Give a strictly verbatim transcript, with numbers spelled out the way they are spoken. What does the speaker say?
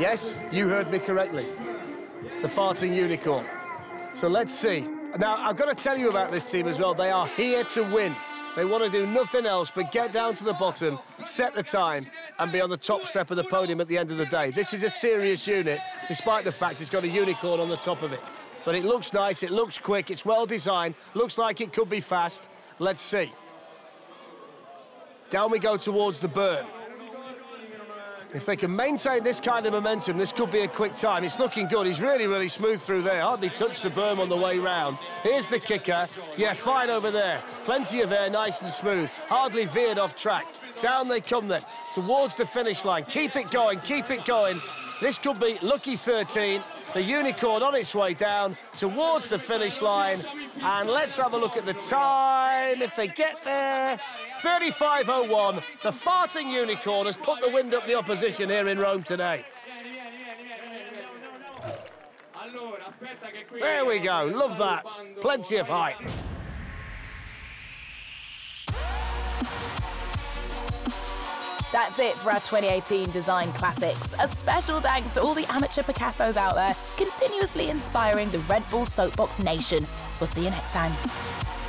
Yes, you heard me correctly. The farting unicorn. So let's see. Now, I've got to tell you about this team as well. They are here to win. They want to do nothing else but get down to the bottom, set the time, and be on the top step of the podium at the end of the day. This is a serious unit, despite the fact it's got a unicorn on the top of it. But it looks nice, it looks quick, it's well designed, looks like it could be fast. Let's see. Down we go towards the burn. If they can maintain this kind of momentum, this could be a quick time. It's looking good. He's really, really smooth through there. Hardly touched the berm on the way round. Here's the kicker. Yeah, fine over there. Plenty of air, nice and smooth. Hardly veered off track. Down they come then, towards the finish line. Keep it going, keep it going. This could be lucky thirteen. The unicorn on its way down towards the finish line. And let's have a look at the time. If they get there, thirty-five oh one. The farting unicorn has put the wind up the opposition here in Rome today. There we go. Love that. Plenty of height. That's it for our twenty eighteen Design Classics. A special thanks to all the amateur Picassos out there, continuously inspiring the Red Bull Soapbox Nation. We'll see you next time.